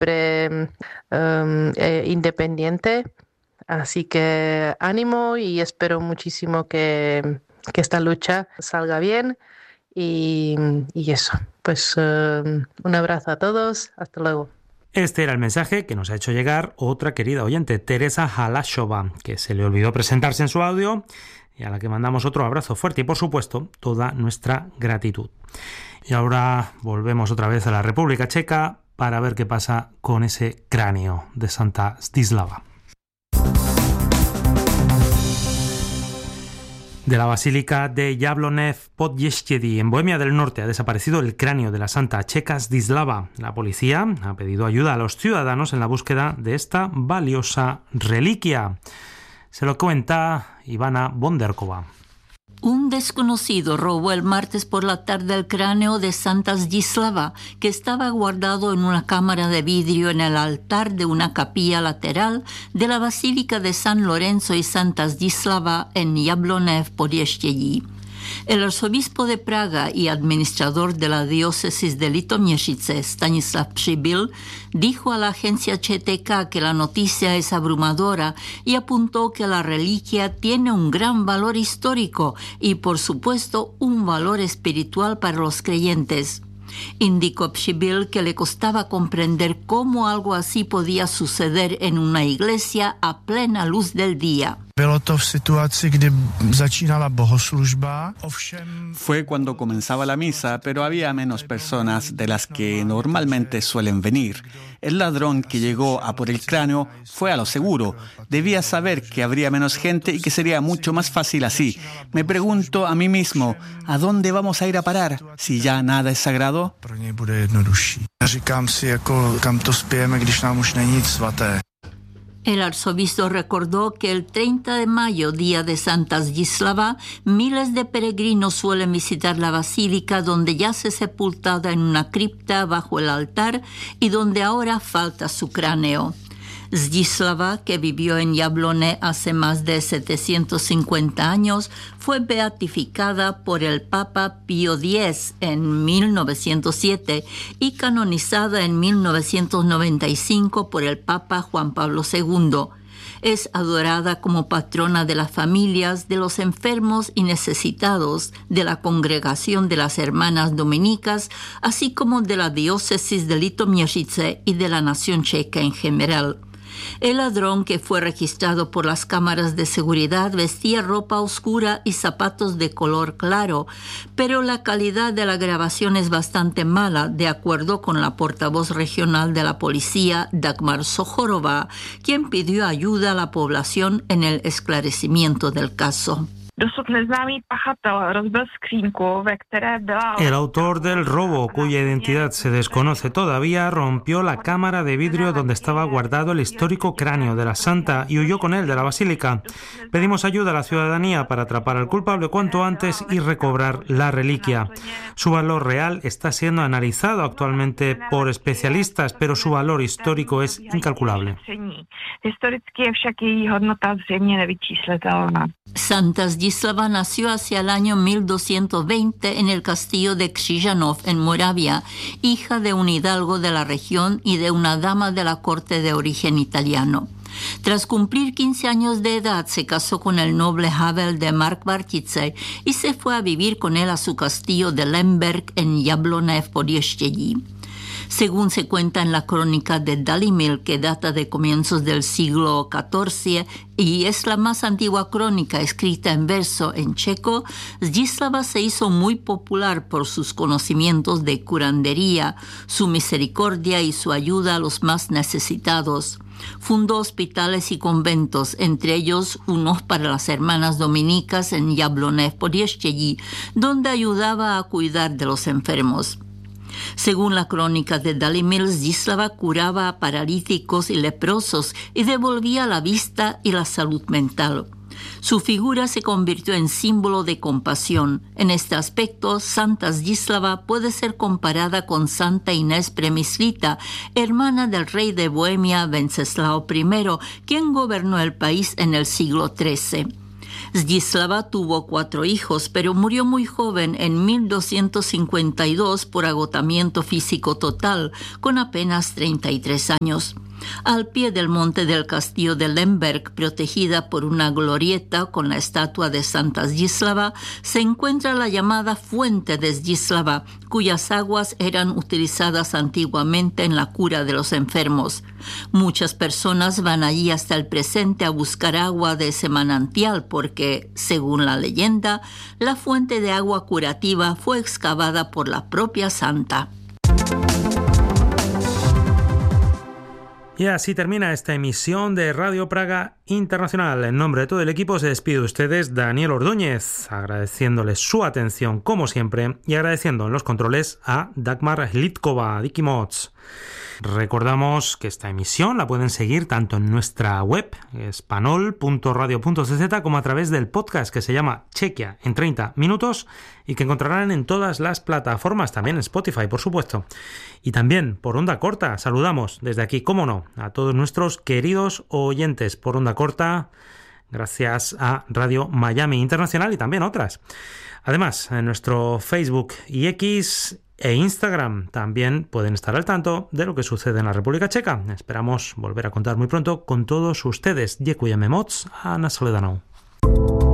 independiente. Así que ánimo y espero muchísimo que esta lucha salga bien y eso. Pues un abrazo a todos. Hasta luego. Este era el mensaje que nos ha hecho llegar otra querida oyente, Teresa Halashova, que se le olvidó presentarse en su audio y a la que mandamos otro abrazo fuerte y, por supuesto, toda nuestra gratitud. Y ahora volvemos otra vez a la República Checa para ver qué pasa con ese cráneo de Santa Zdislava. De la Basílica de Jablonev Podještědí, en Bohemia del Norte, ha desaparecido el cráneo de la santa checa Zdislava. La policía ha pedido ayuda a los ciudadanos en la búsqueda de esta valiosa reliquia. Se lo cuenta Ivana Bonderkova. Un desconocido robó el martes por la tarde el cráneo de Santa Zdislava, que estaba guardado en una cámara de vidrio en el altar de una capilla lateral de la Basílica de San Lorenzo y Santa Zdislava en Jablonev Podještědí. El arzobispo de Praga y administrador de la diócesis de Litoměřice, Stanislav Přibyl, dijo a la agencia ČTK que la noticia es abrumadora y apuntó que la reliquia tiene un gran valor histórico y, por supuesto, un valor espiritual para los creyentes. Indicó Přibyl que le costaba comprender cómo algo así podía suceder en una iglesia a plena luz del día. Fue cuando comenzaba la misa, pero había menos personas de las que normalmente suelen venir. El ladrón que llegó a por el cráneo fue a lo seguro. Debía saber que habría menos gente y que sería mucho más fácil así. Me pregunto a mí mismo, ¿a dónde vamos a ir a parar si ya nada es sagrado? El arzobispo recordó que el 30 de mayo, día de Santa Zdislava, miles de peregrinos suelen visitar la basílica donde yace sepultada en una cripta bajo el altar y donde ahora falta su cráneo. Zdislava, que vivió en Jablone hace más de 750 años, fue beatificada por el Papa Pío X en 1907 y canonizada en 1995 por el Papa Juan Pablo II. Es adorada como patrona de las familias, de los enfermos y necesitados, de la congregación de las hermanas dominicas, así como de la diócesis de Litoměřice y de la nación checa en general. El ladrón, que fue registrado por las cámaras de seguridad, vestía ropa oscura y zapatos de color claro, pero la calidad de la grabación es bastante mala, de acuerdo con la portavoz regional de la policía, Dagmar Sochorova, quien pidió ayuda a la población en el esclarecimiento del caso. El autor del robo, cuya identidad se desconoce todavía, rompió la cámara de vidrio donde estaba guardado el histórico cráneo de la santa y huyó con él de la basílica. Pedimos ayuda a la ciudadanía para atrapar al culpable cuanto antes y recobrar la reliquia. Su valor real está siendo analizado actualmente por especialistas, pero su valor histórico es incalculable. Santa Zdislava nació hacia el año 1220 en el castillo de Křižanov, en Moravia, hija de un hidalgo de la región y de una dama de la corte de origen italiano. Tras cumplir 15 años de edad, se casó con el noble Havel de Markvartice y se fue a vivir con él a su castillo de Lemberg en Jablonev Podještědí. Según se cuenta en la crónica de Dalimil, que data de comienzos del siglo XIV y es la más antigua crónica escrita en verso en checo, Zdislava se hizo muy popular por sus conocimientos de curandería, su misericordia y su ayuda a los más necesitados. Fundó hospitales y conventos, entre ellos unos para las hermanas dominicas en Jablonev Podještědí, donde ayudaba a cuidar de los enfermos. Según la crónica de Dalimil, Zdislava curaba a paralíticos y leprosos y devolvía la vista y la salud mental. Su figura se convirtió en símbolo de compasión. En este aspecto, Santa Zdislava puede ser comparada con Santa Inés Premislita, hermana del rey de Bohemia Wenceslao I, quien gobernó el país en el siglo XIII. Zdislava tuvo 4 hijos, pero murió muy joven en 1252 por agotamiento físico total, con apenas 33 años. Al pie del monte del castillo de Lemberg, protegida por una glorieta con la estatua de Santa Zdislava, se encuentra la llamada Fuente de Zdislava, cuyas aguas eran utilizadas antiguamente en la cura de los enfermos. Muchas personas van allí hasta el presente a buscar agua de ese manantial porque, según la leyenda, la fuente de agua curativa fue excavada por la propia santa. Y así termina esta emisión de Radio Praga Internacional. En nombre de todo el equipo se despide de ustedes Daniel Ordóñez, agradeciéndoles su atención como siempre y agradeciendo en los controles a Dagmar Hlítkova, Diki Mods. Recordamos que esta emisión la pueden seguir tanto en nuestra web espanol.radio.cz como a través del podcast que se llama Chequia en 30 minutos y que encontrarán en todas las plataformas, también en Spotify, por supuesto. Y también por onda corta. Saludamos desde aquí, cómo no, a todos nuestros queridos oyentes por onda corta, gracias a Radio Miami Internacional y también otras. Además, en nuestro Facebook y X e Instagram también pueden estar al tanto de lo que sucede en la República Checa. Esperamos volver a contar muy pronto con todos ustedes. Děkujeme moc a na shledanou.